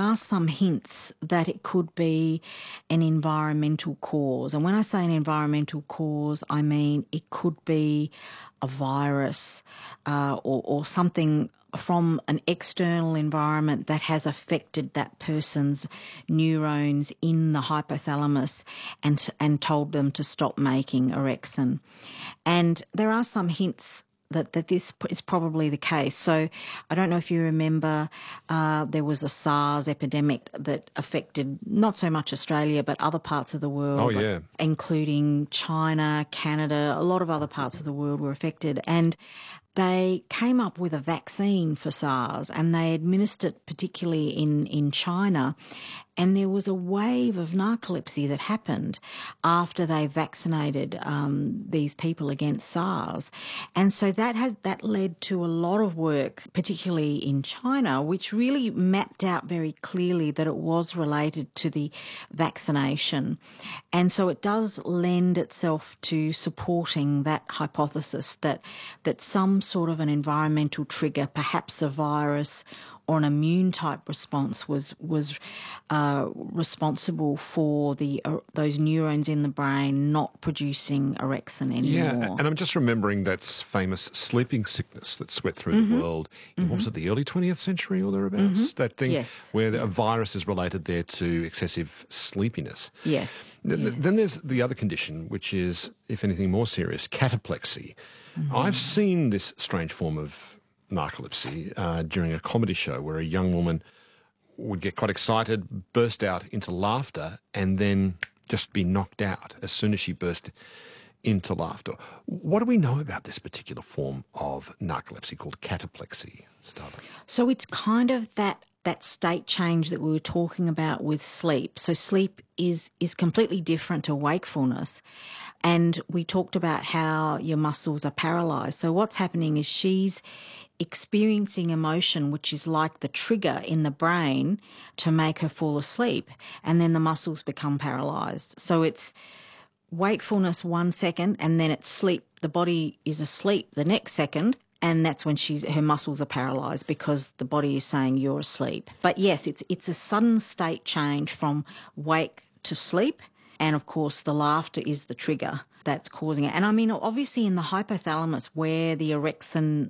are some hints that it could be an environmental cause. And when I say an environmental cause, I mean it could be a virus or something from an external environment that has affected that person's neurons in the hypothalamus and told them to stop making orexin. And there are some hints that this is probably the case. So I don't know if you remember, there was a SARS epidemic that affected not so much Australia but other parts of the world. Oh, yeah. Including China, Canada, a lot of other parts of the world were affected. And they came up with a vaccine for SARS and they administered it particularly in China. And there was a wave of narcolepsy that happened after they vaccinated these people against SARS. And so that led to a lot of work, particularly in China, which really mapped out very clearly that it was related to the vaccination. And so it does lend itself to supporting that hypothesis that some sort of an environmental trigger, perhaps a virus or an immune type response was responsible for those neurons in the brain not producing orexin anymore. Yeah, and I'm just remembering that famous sleeping sickness that swept through the world in, what was it, the early 20th century or thereabouts? That thing where a virus is related there to excessive sleepiness. Yes. Then there's the other condition, which is, if anything more serious, cataplexy. I've seen this strange form of narcolepsy during a comedy show where a young woman would get quite excited, burst out into laughter, and then just be knocked out as soon as she burst into laughter. What do we know about this particular form of narcolepsy called cataplexy, Stava? So it's kind of that state change that we were talking about with sleep. So sleep is completely different to wakefulness. And we talked about how your muscles are paralysed. So what's happening is she's experiencing emotion, which is like the trigger in the brain to make her fall asleep, and then the muscles become paralysed. So it's wakefulness 1 second, and then it's sleep. The body is asleep the next second, and that's when her muscles are paralysed because the body is saying you're asleep. But yes, it's a sudden state change from wake to sleep. And, of course, the laughter is the trigger that's causing it. And, I mean, obviously in the hypothalamus where the orexin